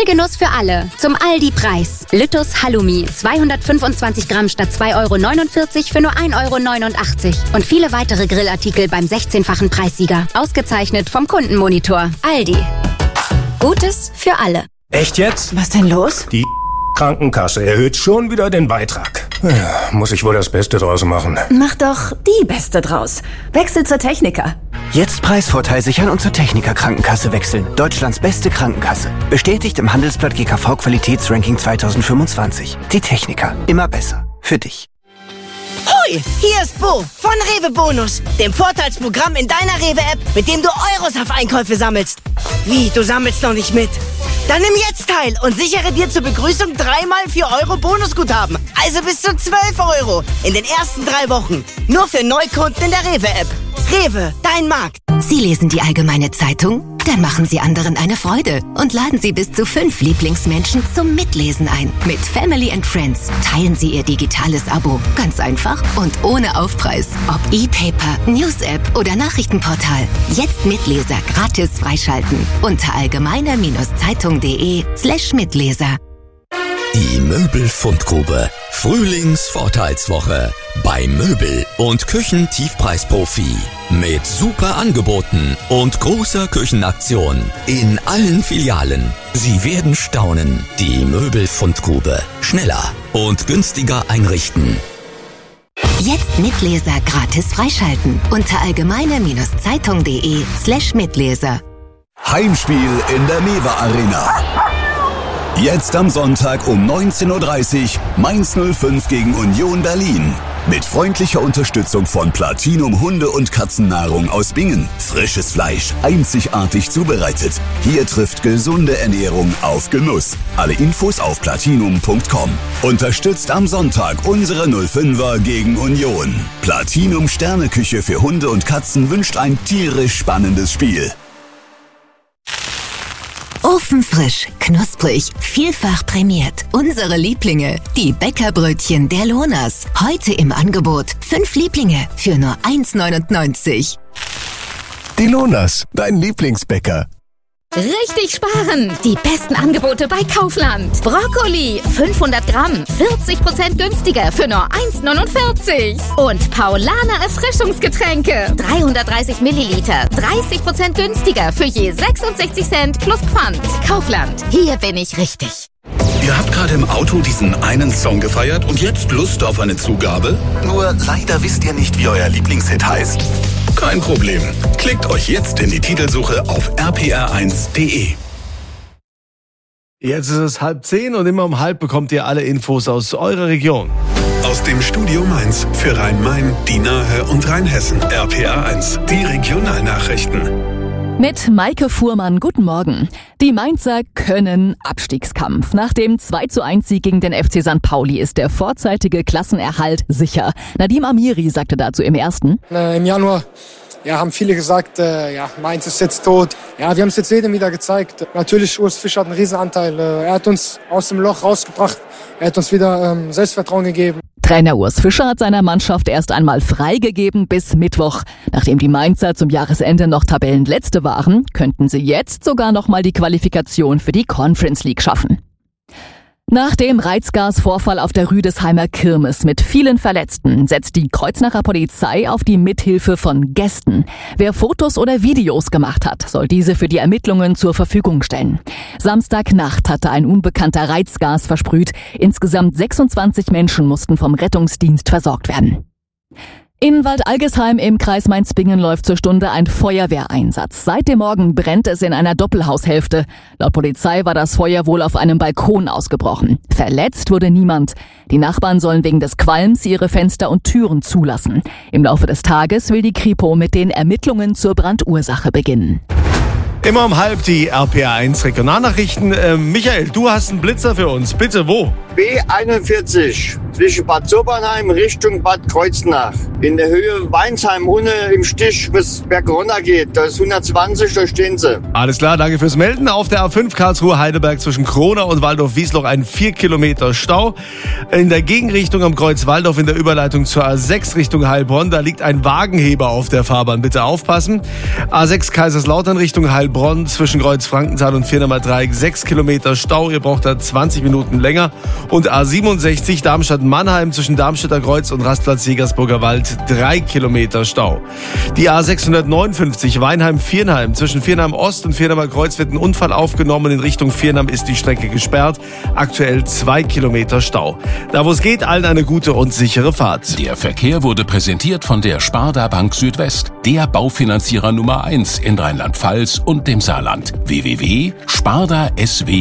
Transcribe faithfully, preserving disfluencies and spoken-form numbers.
Grillgenuss für alle. Zum Aldi-Preis. Lüttus Halloumi. zweihundertfünfundzwanzig Gramm statt zwei Euro neunundvierzig für nur ein Euro neunundachtzig. Und viele weitere Grillartikel beim sechzehnfachen Preissieger. Ausgezeichnet vom Kundenmonitor. Aldi. Gutes für alle. Echt jetzt? Was denn los? Die Krankenkasse erhöht schon wieder den Beitrag. Ja, muss ich wohl das Beste draus machen. Mach doch die Beste draus. Wechsel zur Techniker. Jetzt Preisvorteil sichern und zur Techniker Krankenkasse wechseln. Deutschlands beste Krankenkasse. Bestätigt im Handelsblatt G K V Qualitätsranking zweitausendfünfundzwanzig. Die Techniker. Immer besser. Für dich. Hoi, hier ist Bo von Rewe Bonus, dem Vorteilsprogramm in deiner Rewe-App, mit dem du Euros auf Einkäufe sammelst. Wie, du sammelst noch nicht mit? Dann nimm jetzt teil und sichere dir zur Begrüßung dreimal vier Euro Bonusguthaben. Also bis zu zwölf Euro in den ersten drei Wochen. Nur für Neukunden in der Rewe-App. Rewe, dein Markt. Sie lesen die Allgemeine Zeitung? Dann machen Sie anderen eine Freude und laden Sie bis zu fünf Lieblingsmenschen zum Mitlesen ein. Mit Family and Friends teilen Sie Ihr digitales Abo. Ganz einfach und ohne Aufpreis. Ob E-Paper, News-App oder Nachrichtenportal. Jetzt Mitleser gratis freischalten. Unter allgemeine-zeitung.de slash Mitleser. Die Möbelfundgrube. Frühlingsvorteilswoche. Bei Möbel- und Küchentiefpreisprofi. Mit super Angeboten und großer Küchenaktion. In allen Filialen. Sie werden staunen. Die Möbelfundgrube. Schneller und günstiger einrichten. Jetzt Mitleser gratis freischalten. Unter allgemeine-zeitung.de slash Mitleser. Heimspiel in der Mewa Arena. Jetzt am Sonntag um neunzehn Uhr dreißig Mainz null fünf gegen Union Berlin. Mit freundlicher Unterstützung von Platinum Hunde- und Katzennahrung aus Bingen. Frisches Fleisch, einzigartig zubereitet. Hier trifft gesunde Ernährung auf Genuss. Alle Infos auf platinum punkt com. Unterstützt am Sonntag unsere null fünfer gegen Union. Platinum Sterneküche für Hunde und Katzen wünscht ein tierisch spannendes Spiel. Ofenfrisch, knusprig, vielfach prämiert. Unsere Lieblinge, die Bäckerbrötchen der Lohners. Heute im Angebot fünf Lieblinge für nur eins neunundneunzig. Die Lohners, dein Lieblingsbäcker. Richtig sparen! Die besten Angebote bei Kaufland. Brokkoli, fünfhundert Gramm, vierzig Prozent günstiger für nur eins neunundvierzig. Und Paulaner Erfrischungsgetränke, dreihundertdreißig Milliliter, dreißig Prozent günstiger für je sechsundsechzig Cent plus Pfand. Kaufland, hier bin ich richtig. Ihr habt gerade im Auto diesen einen Song gefeiert und jetzt Lust auf eine Zugabe? Nur leider wisst ihr nicht, wie euer Lieblingshit heißt. Kein Problem. Klickt euch jetzt in die Titelsuche auf r p r eins punkt d e. Jetzt ist es halb zehn und immer um halb bekommt ihr alle Infos aus eurer Region. Aus dem Studio Mainz für Rhein-Main, die Nahe und Rheinhessen. R P R eins, die Regionalnachrichten. Mit Maike Fuhrmann, guten Morgen. Die Mainzer können Abstiegskampf. Nach dem zwei zu eins Sieg gegen den F C Sankt Pauli ist der vorzeitige Klassenerhalt sicher. Nadim Amiri sagte dazu im Ersten. Äh, Im Januar ja, haben viele gesagt, äh, ja, Mainz ist jetzt tot. Ja, wir haben es jetzt jedem wieder gezeigt. Natürlich, Urs Fischer hat einen Riesenanteil. Äh, er hat uns aus dem Loch rausgebracht. Er hat uns wieder ähm, Selbstvertrauen gegeben. Trainer Urs Fischer hat seiner Mannschaft erst einmal freigegeben bis Mittwoch. Nachdem die Mainzer zum Jahresende noch Tabellenletzte waren, könnten sie jetzt sogar noch mal die Qualifikation für die Conference League schaffen. Nach dem Reizgasvorfall auf der Rüdesheimer Kirmes mit vielen Verletzten setzt die Kreuznacher Polizei auf die Mithilfe von Gästen. Wer Fotos oder Videos gemacht hat, soll diese für die Ermittlungen zur Verfügung stellen. Samstagnacht hatte ein Unbekannter Reizgas versprüht. Insgesamt sechsundzwanzig Menschen mussten vom Rettungsdienst versorgt werden. In Waldalgesheim im Kreis Mainz-Bingen läuft zur Stunde ein Feuerwehreinsatz. Seit dem Morgen brennt es in einer Doppelhaushälfte. Laut Polizei war das Feuer wohl auf einem Balkon ausgebrochen. Verletzt wurde niemand. Die Nachbarn sollen wegen des Qualms ihre Fenster und Türen zulassen. Im Laufe des Tages will die Kripo mit den Ermittlungen zur Brandursache beginnen. Immer um halb die R P R eins Regionalnachrichten. Äh, Michael, du hast einen Blitzer für uns. Bitte, wo? B einundvierzig zwischen Bad Sobernheim Richtung Bad Kreuznach. In der Höhe Weinsheim, ohne im Stich bis Berg runter geht. Das ist hundertzwanzig, da stehen sie. Alles klar, danke fürs Melden. Auf der A fünf Karlsruhe-Heidelberg zwischen Krona und Waldorf-Wiesloch ein vier Kilometer Stau. In der Gegenrichtung am Kreuz Waldorf in der Überleitung zur A sechs Richtung Heilbronn. Da liegt ein Wagenheber auf der Fahrbahn. Bitte aufpassen. A sechs Kaiserslautern Richtung Heilbronn. Heilbronn zwischen Kreuz-Frankenthal und Firnamer Dreieck sechs Kilometer Stau. Ihr braucht da zwanzig Minuten länger. Und A siebenundsechzig Darmstadt-Mannheim zwischen Darmstädter Kreuz und Rastplatz Jägersburger Wald drei Kilometer Stau. Die A sechshundertneunundfünfzig Weinheim-Viernheim zwischen Viernheim Ost und Viernheimer Kreuz wird ein Unfall aufgenommen. In Richtung Viernheim ist die Strecke gesperrt. Aktuell zwei Kilometer Stau. Da wo es geht, allen eine gute und sichere Fahrt. Der Verkehr wurde präsentiert von der Sparda Bank Südwest, der Baufinanzierer Nummer eins in Rheinland-Pfalz und dem Saarland. w w w punkt sparda s w